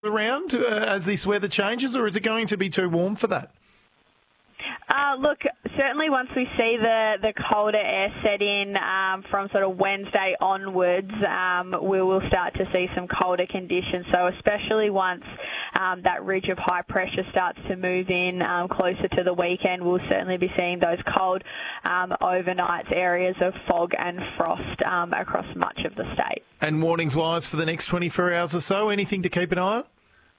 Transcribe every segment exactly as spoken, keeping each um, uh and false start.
around uh, as this weather changes, or is it going to be too warm for that? Uh, look, certainly once we see the, the colder air set in um, from sort of Wednesday onwards, um, we will start to see some colder conditions. So especially once um, that ridge of high pressure starts to move in um, closer to the weekend, we'll certainly be seeing those cold um, overnights, areas of fog and frost um, across much of the state. And warnings-wise for the next twenty-four hours or so, anything to keep an eye on?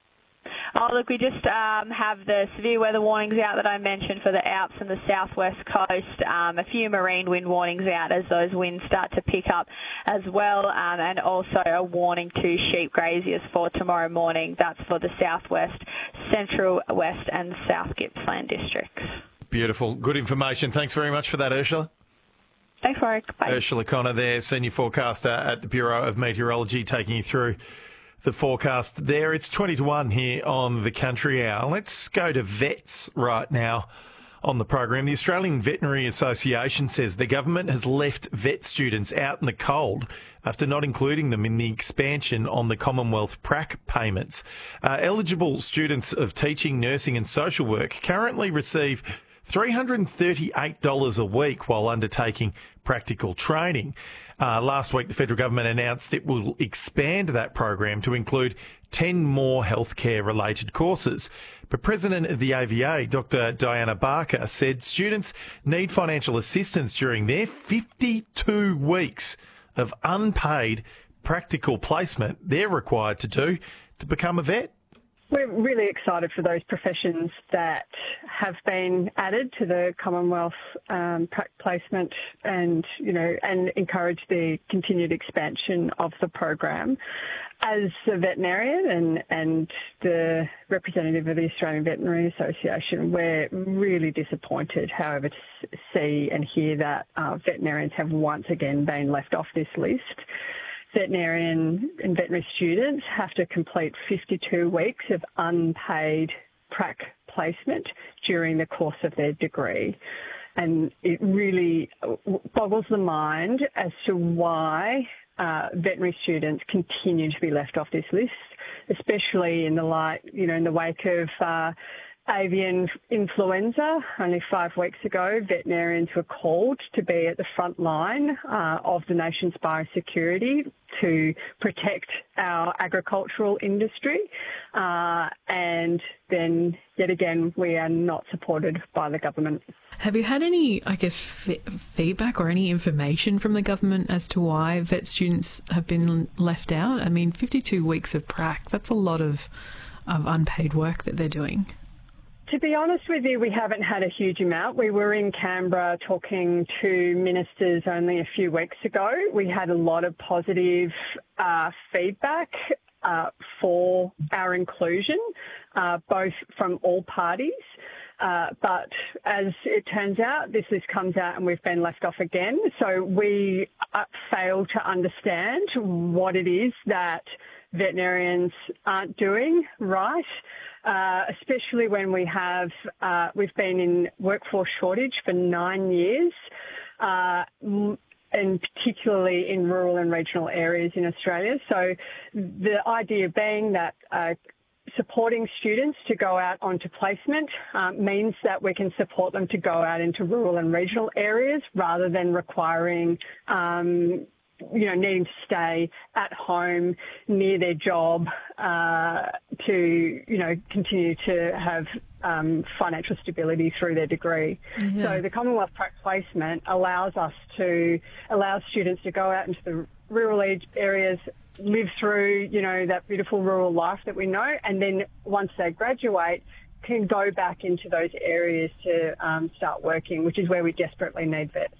Oh, look, we just um, have the severe weather warnings out that I mentioned for the Alps and the southwest coast, um, a few marine wind warnings out as those winds start to pick up as well, um, and also a warning to sheep graziers for tomorrow morning. That's for the southwest, central, west and south Gippsland districts. Beautiful. Good information. Thanks very much for that, Ursula. Thanks, Warwick. Bye. Ursula Connor there, Senior Forecaster at the Bureau of Meteorology, taking you through the forecast there. It's twenty to one here on the Country Hour. Let's go to vets right now on the program. The Australian Veterinary Association says the government has left vet students out in the cold after not including them in the expansion on the Commonwealth P R A C payments. Uh, eligible students of teaching, nursing and social work currently receive three hundred thirty-eight dollars a week while undertaking practical training. Uh, last week, the federal government announced it will expand that program to include ten more healthcare-related courses. But President of the A V A, Doctor Diana Barker, said students need financial assistance during their fifty-two weeks of unpaid practical placement they're required to do to become a vet. We're really excited for those professions that have been added to the Commonwealth um, placement, and you know, and encourage the continued expansion of the program. As a veterinarian and and the representative of the Australian Veterinary Association, we're really disappointed, however, to see and hear that uh, veterinarians have once again been left off this list. Veterinarian and veterinary students have to complete fifty-two weeks of unpaid P R A C placement during the course of their degree. And it really boggles the mind as to why uh, veterinary students continue to be left off this list, especially in the light, you know, in the wake of uh, avian influenza. Only five weeks ago, veterinarians were called to be at the front line uh, of the nation's biosecurity to protect our agricultural industry. Uh, and then, yet again, we are not supported by the government. Have you had any, I guess, f- feedback or any information from the government as to why vet students have been left out? I mean, fifty-two weeks of P R A C, that's a lot of, of unpaid work that they're doing. To be honest with you, we haven't had a huge amount. We were in Canberra talking to ministers only a few weeks ago. We had a lot of positive uh, feedback uh, for our inclusion, uh, both from all parties. Uh, but as it turns out, this list comes out and we've been left off again. So we uh, fail to understand what it is that veterinarians aren't doing right. Uh, especially when we have, uh, we've been in workforce shortage for nine years, uh, and particularly in rural and regional areas in Australia. So the idea being that uh, supporting students to go out onto placement um, means that we can support them to go out into rural and regional areas rather than requiring um, you know, needing to stay at home near their job uh, to, you know, continue to have um, financial stability through their degree. Yeah. So the Commonwealth P R A C placement allows us to, allow students to go out into the rural areas, live through, you know, that beautiful rural life that we know, and then once they graduate, can go back into those areas to um, start working, which is where we desperately need vets.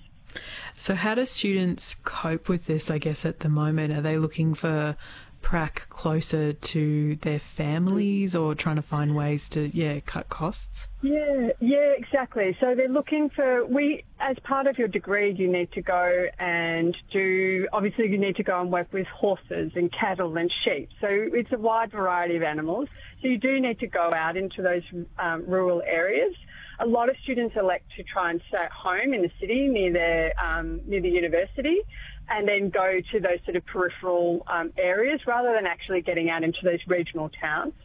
So how do students cope with this, I guess, at the moment? Are they looking for P R A C closer to their families or trying to find ways to, yeah, cut costs? Yeah, yeah, exactly. So they're looking for, we, as part of your degree, you need to go and do, obviously you need to go and work with horses and cattle and sheep. So it's a wide variety of animals. So you do need to go out into those um, rural areas. A lot of students elect to try and stay at home in the city near their um, near the university, and then go to those sort of peripheral um, areas rather than actually getting out into those regional towns.